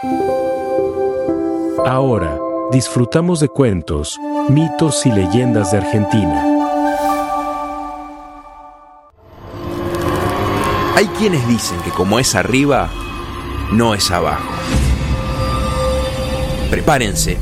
Ahora, disfrutamos de cuentos, mitos y leyendas de Argentina. Hay quienes dicen que como es arriba, no es abajo. Prepárense.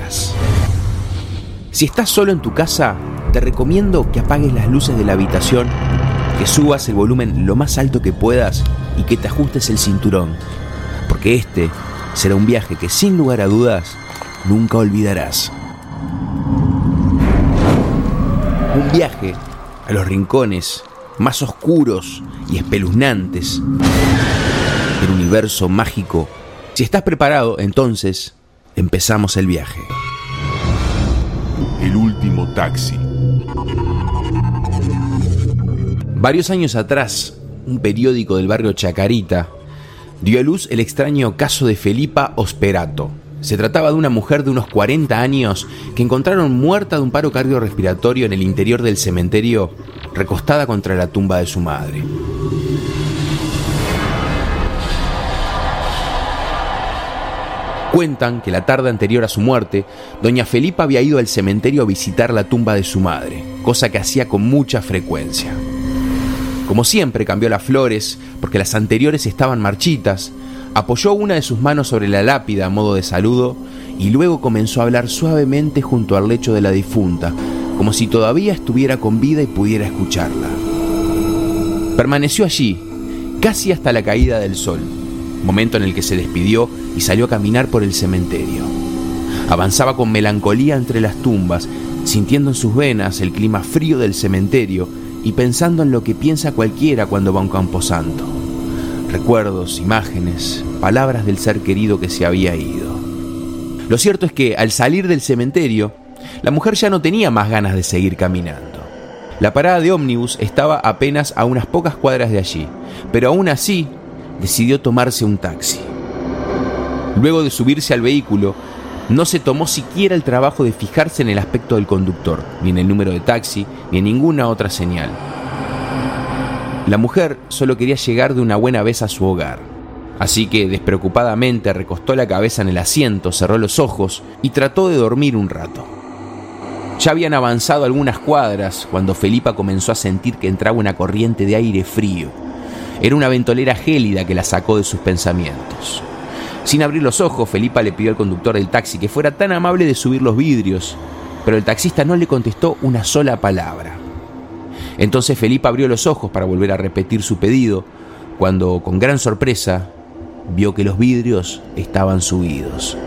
Si estás solo en tu casa, te recomiendo que apagues las luces de la habitación, que subas el volumen lo más alto que puedas y que te ajustes el cinturón, porque este será un viaje que sin lugar a dudas nunca olvidarás. Un viaje a los rincones más oscuros y espeluznantes del universo mágico. Si estás preparado, entonces empezamos el viaje. El último taxi. Varios años atrás, un periódico del barrio Chacarita dio a luz el extraño caso de Felipa Osperato. Se trataba de una mujer de unos 40 años que encontraron muerta de un paro cardiorrespiratorio en el interior del cementerio, recostada contra la tumba de su madre. Cuentan que la tarde anterior a su muerte, doña Felipa había ido al cementerio a visitar la tumba de su madre, cosa que hacía con mucha frecuencia. Como siempre, cambió las flores porque las anteriores estaban marchitas, apoyó una de sus manos sobre la lápida a modo de saludo y luego comenzó a hablar suavemente junto al lecho de la difunta, como si todavía estuviera con vida y pudiera escucharla. Permaneció allí, casi hasta la caída del sol, momento en el que se despidió y salió a caminar por el cementerio. Avanzaba con melancolía entre las tumbas, sintiendo en sus venas el clima frío del cementerio y pensando en lo que piensa cualquiera cuando va a un camposanto. Recuerdos, imágenes, palabras del ser querido que se había ido. Lo cierto es que al salir del cementerio, la mujer ya no tenía más ganas de seguir caminando. La parada de ómnibus estaba apenas a unas pocas cuadras de allí, pero aún así decidió tomarse un taxi. Luego de subirse al vehículo, no se tomó siquiera el trabajo de fijarse en el aspecto del conductor, ni en el número de taxi, ni en ninguna otra señal. La mujer solo quería llegar de una buena vez a su hogar, así que despreocupadamente recostó la cabeza en el asiento, cerró los ojos y trató de dormir un rato. Ya habían avanzado algunas cuadras cuando Felipa comenzó a sentir que entraba una corriente de aire frío. Era una ventolera gélida que la sacó de sus pensamientos. Sin abrir los ojos, Felipa le pidió al conductor del taxi que fuera tan amable de subir los vidrios, pero el taxista no le contestó una sola palabra. Entonces Felipa abrió los ojos para volver a repetir su pedido, cuando, con gran sorpresa, vio que los vidrios estaban subidos.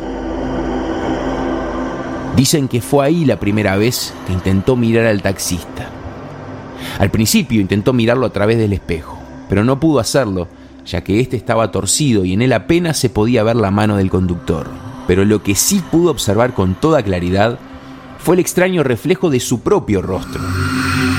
Dicen que fue ahí la primera vez que intentó mirar al taxista. Al principio intentó mirarlo a través del espejo, pero no pudo hacerlo, ya que este estaba torcido y en él apenas se podía ver la mano del conductor. Pero lo que sí pudo observar con toda claridad fue el extraño reflejo de su propio rostro.